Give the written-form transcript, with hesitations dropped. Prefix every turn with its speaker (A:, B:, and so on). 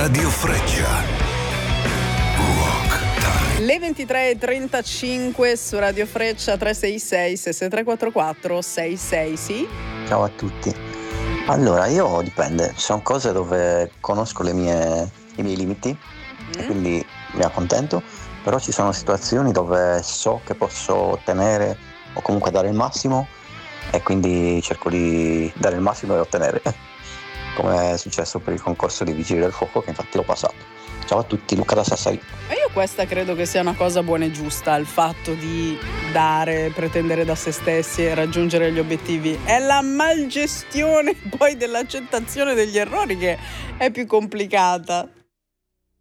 A: Radio Freccia. Rock Time.
B: Le 23:35 su Radio Freccia 366 6344 66, sì?
C: Ciao a tutti. Allora, io dipende, ci sono cose dove conosco i miei limiti e quindi mi accontento, però ci sono situazioni dove so che posso ottenere o comunque dare il massimo e quindi cerco di dare il massimo e ottenere, come è successo per il concorso di Vigili del Fuoco, che infatti l'ho passato. Ciao a tutti, Luca da Sassari.
B: Ma io questa credo che sia una cosa buona e giusta, il fatto di dare, pretendere da se stessi e raggiungere gli obiettivi. È la malgestione poi dell'accettazione degli errori che è più complicata.